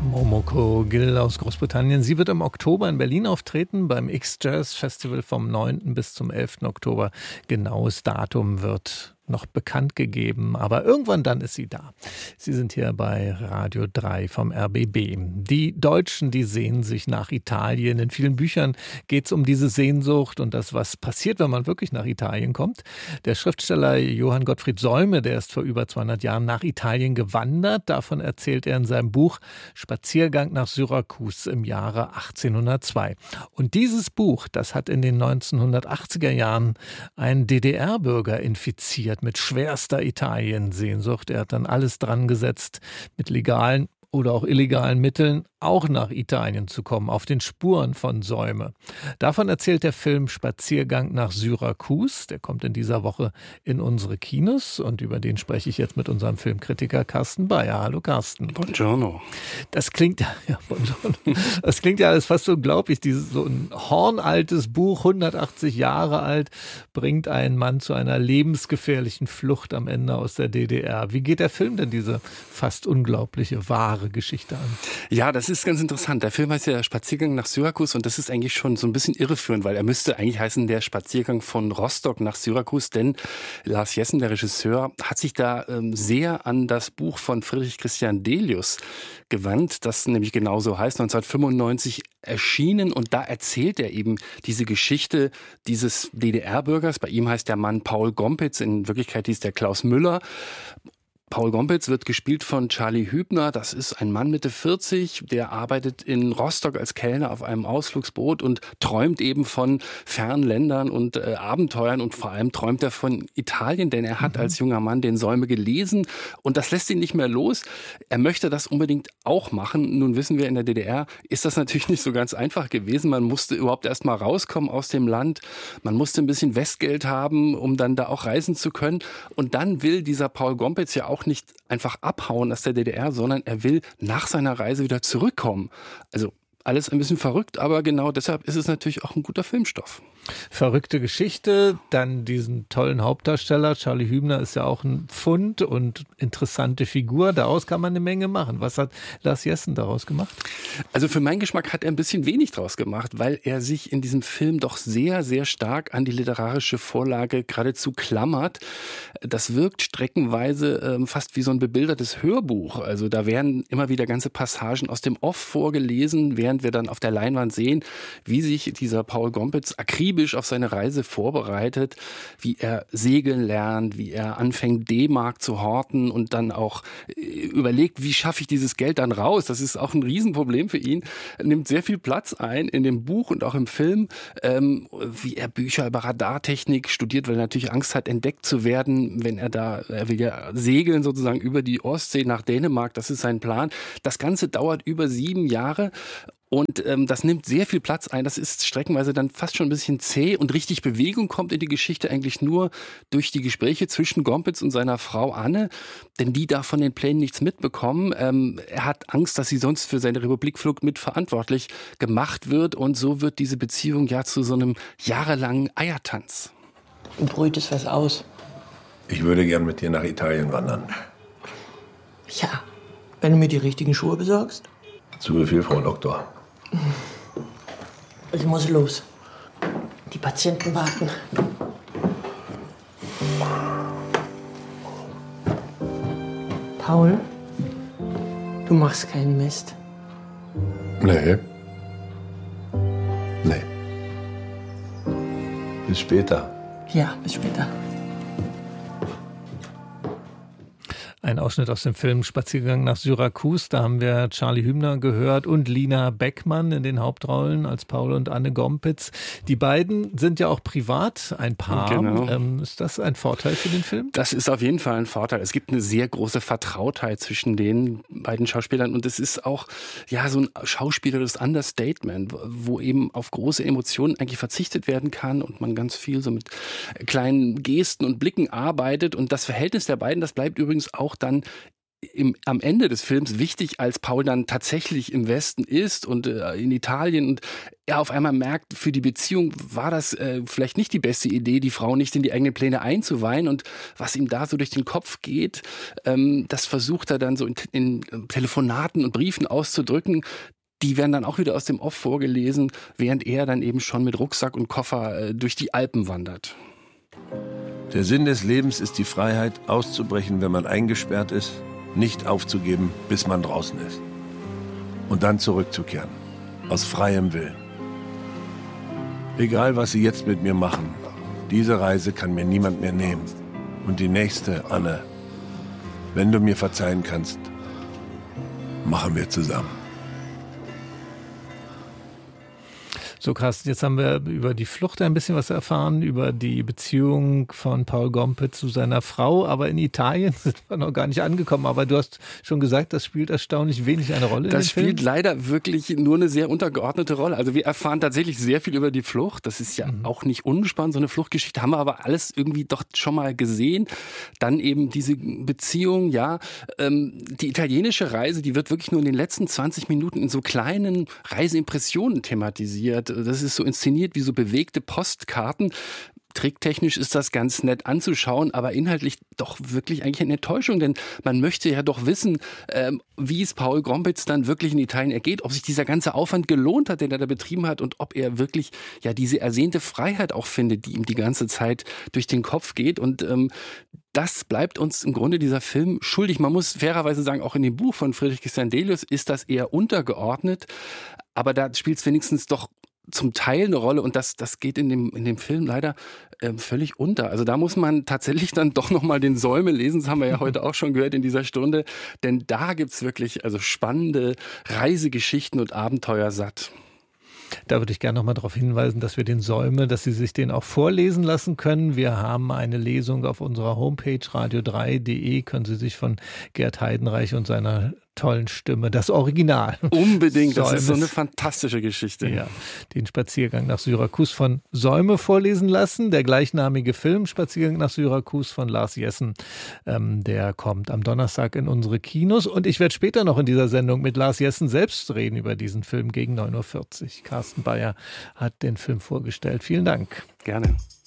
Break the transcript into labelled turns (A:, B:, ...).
A: Momoko Gill aus Großbritannien. Sie wird im Oktober in Berlin auftreten beim X-Jazz Festival vom 9. bis zum 11. Oktober. Genaues Datum wird noch bekannt gegeben, aber irgendwann dann ist sie da. Sie sind hier bei Radio 3 vom RBB. Die Deutschen, die sehnen sich nach Italien. In vielen Büchern geht es um diese Sehnsucht und das, was passiert, wenn man wirklich nach Italien kommt. Der Schriftsteller Johann Gottfried Säume, der ist vor über 200 Jahren nach Italien gewandert. Davon erzählt er in seinem Buch Spaziergang nach Syrakus im Jahre 1802. Und dieses Buch, das hat in den 1980er Jahren einen DDR-Bürger infiziert mit schwerster Italien-Sehnsucht. Er hat dann alles dran gesetzt, mit legalen oder auch illegalen Mitteln auch nach Italien zu kommen, auf den Spuren von Säume. Davon erzählt der Film Spaziergang nach Syrakus. Der kommt in dieser Woche in unsere Kinos und über den spreche ich jetzt mit unserem Filmkritiker Carsten Bayer. Hallo Carsten.
B: Buongiorno.
A: Das klingt ja alles fast unglaublich. So ein hornaltes Buch, 180 Jahre alt, bringt einen Mann zu einer lebensgefährlichen Flucht am Ende aus der DDR. Wie geht der Film denn diese fast unglaubliche, wahre Geschichte an?
B: Ja, das ist ganz interessant. Der Film heißt ja Spaziergang nach Syrakus und das ist eigentlich schon so ein bisschen irreführend, weil er müsste eigentlich heißen der Spaziergang von Rostock nach Syrakus, denn Lars Jessen, der Regisseur, hat sich da sehr an das Buch von Friedrich Christian Delius gewandt, das nämlich genauso heißt, 1995 erschienen und da erzählt er eben diese Geschichte dieses DDR-Bürgers. Bei ihm heißt der Mann Paul Gompitz, in Wirklichkeit hieß der Klaus Müller. Paul Gompitz wird gespielt von Charlie Hübner. Das ist ein Mann Mitte 40, der arbeitet in Rostock als Kellner auf einem Ausflugsboot und träumt eben von fernen Ländern und Abenteuern und vor allem träumt er von Italien, denn er hat als junger Mann den Säume gelesen und das lässt ihn nicht mehr los. Er möchte das unbedingt auch machen. Nun wissen wir, in der DDR ist das natürlich nicht so ganz einfach gewesen. Man musste überhaupt erst mal rauskommen aus dem Land. Man musste ein bisschen Westgeld haben, um dann da auch reisen zu können. Und dann will dieser Paul Gompitz ja auch nicht einfach abhauen aus der DDR, sondern er will nach seiner Reise wieder zurückkommen. Also alles ein bisschen verrückt, aber genau deshalb ist es natürlich auch ein guter Filmstoff.
A: Verrückte Geschichte, dann diesen tollen Hauptdarsteller. Charlie Hübner ist ja auch ein Pfund und interessante Figur. Daraus kann man eine Menge machen. Was hat Lars Jessen daraus gemacht?
B: Also für meinen Geschmack hat er ein bisschen wenig draus gemacht, weil er sich in diesem Film doch sehr, sehr stark an die literarische Vorlage geradezu klammert. Das wirkt streckenweise fast wie so ein bebildertes Hörbuch. Also da werden immer wieder ganze Passagen aus dem Off vorgelesen, während wir dann auf der Leinwand sehen, wie sich dieser Paul Gompitz akribisch auf seine Reise vorbereitet, wie er segeln lernt, wie er anfängt D-Mark zu horten und dann auch überlegt, wie schaffe ich dieses Geld dann raus. Das ist auch ein Riesenproblem für ihn. Er nimmt sehr viel Platz ein in dem Buch und auch im Film, wie er Bücher über Radartechnik studiert, weil er natürlich Angst hat, entdeckt zu werden, wenn er will ja segeln sozusagen über die Ostsee nach Dänemark, das ist sein Plan. Das Ganze dauert über 7 Jahre. Und das nimmt sehr viel Platz ein. Das ist streckenweise dann fast schon ein bisschen zäh und richtig Bewegung kommt in die Geschichte eigentlich nur durch die Gespräche zwischen Gompitz und seiner Frau Anne, denn die darf von den Plänen nichts mitbekommen. Er hat Angst, dass sie sonst für seine Republikflucht mitverantwortlich gemacht wird und so wird diese Beziehung ja zu so einem jahrelangen Eiertanz.
C: Du brütest was aus.
D: Ich würde gern mit dir nach Italien wandern.
C: Ja, wenn du mir die richtigen Schuhe besorgst.
D: Zu Befehl, Frau Doktor.
C: Ich muss los. Die Patienten warten. Paul, du machst keinen Mist.
D: Nee. Bis später.
C: Ja, bis später.
A: Ein Ausschnitt aus dem Film Spaziergang nach Syrakus. Da haben wir Charlie Hübner gehört und Lina Beckmann in den Hauptrollen als Paul und Anne Gompitz. Die beiden sind ja auch privat ein Paar.
B: Genau.
A: Ist das ein Vorteil für den Film?
B: Das ist auf jeden Fall ein Vorteil. Es gibt eine sehr große Vertrautheit zwischen den beiden Schauspielern und es ist auch ja so ein schauspielerisches Understatement, wo eben auf große Emotionen eigentlich verzichtet werden kann und man ganz viel so mit kleinen Gesten und Blicken arbeitet und das Verhältnis der beiden, das bleibt übrigens auch dann am Ende des Films wichtig, als Paul dann tatsächlich im Westen ist und in Italien und er auf einmal merkt, für die Beziehung war das vielleicht nicht die beste Idee, die Frau nicht in die eigenen Pläne einzuweihen, und was ihm da so durch den Kopf geht, das versucht er dann so in Telefonaten und Briefen auszudrücken. Die werden dann auch wieder aus dem Off vorgelesen, während er dann eben schon mit Rucksack und Koffer durch die Alpen wandert.
D: Der Sinn des Lebens ist die Freiheit, auszubrechen, wenn man eingesperrt ist, nicht aufzugeben, bis man draußen ist. Und dann zurückzukehren. Aus freiem Willen. Egal, was Sie jetzt mit mir machen, diese Reise kann mir niemand mehr nehmen. Und die nächste, Anne, wenn du mir verzeihen kannst, machen wir zusammen.
A: So, Carsten, jetzt haben wir über die Flucht ein bisschen was erfahren, über die Beziehung von Paul Gompe zu seiner Frau. Aber in Italien sind wir noch gar nicht angekommen. Aber du hast schon gesagt, das spielt erstaunlich wenig eine Rolle in dem Film.
B: Das spielt leider wirklich nur eine sehr untergeordnete Rolle. Also wir erfahren tatsächlich sehr viel über die Flucht. Das ist ja auch nicht unspannend, so eine Fluchtgeschichte haben wir aber alles irgendwie doch schon mal gesehen. Dann eben diese Beziehung, ja. Die italienische Reise, die wird wirklich nur in den letzten 20 Minuten in so kleinen Reiseimpressionen thematisiert. Das ist so inszeniert wie so bewegte Postkarten. Tricktechnisch ist das ganz nett anzuschauen, aber inhaltlich doch wirklich eigentlich eine Enttäuschung, denn man möchte ja doch wissen, wie es Paul Grompitz dann wirklich in Italien ergeht, ob sich dieser ganze Aufwand gelohnt hat, den er da betrieben hat, und ob er wirklich ja diese ersehnte Freiheit auch findet, die ihm die ganze Zeit durch den Kopf geht. Und das bleibt uns im Grunde dieser Film schuldig. Man muss fairerweise sagen, auch in dem Buch von Friedrich Christian Delius ist das eher untergeordnet, aber da spielt es wenigstens doch zum Teil eine Rolle, und das geht in dem Film leider völlig unter. Also da muss man tatsächlich dann doch nochmal den Säume lesen, das haben wir ja heute auch schon gehört in dieser Stunde, denn da gibt's wirklich also spannende Reisegeschichten und Abenteuer satt.
A: Da würde ich gerne noch mal darauf hinweisen, dass wir den Säume, dass Sie sich den auch vorlesen lassen können. Wir haben eine Lesung auf unserer Homepage radio3.de, können Sie sich von Gerd Heidenreich und seiner tollen Stimme, das Original.
B: Unbedingt,
A: Säumes,
B: das ist so eine fantastische Geschichte.
A: Ja, den Spaziergang nach Syrakus von Säume vorlesen lassen. Der gleichnamige Film Spaziergang nach Syrakus von Lars Jessen, der kommt am Donnerstag in unsere Kinos. Und ich werde später noch in dieser Sendung mit Lars Jessen selbst reden über diesen Film gegen 9:40 Uhr. Carsten Bayer hat den Film vorgestellt. Vielen Dank.
B: Gerne.